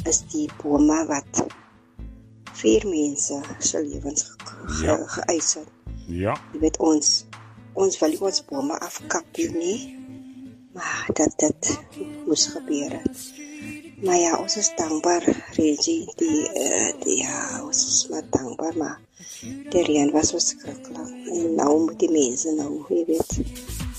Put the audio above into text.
is die bome wat 4 mense se lewens geëis het. Ja. Jy weet ons wil nie ons bome afkap nie, maar dit moes gebeur het. Maar ja, ons is dankbaar, Reggie, ons is maar dankbaar, maar die reën was verskriklik. En nou moet die mense jy weet,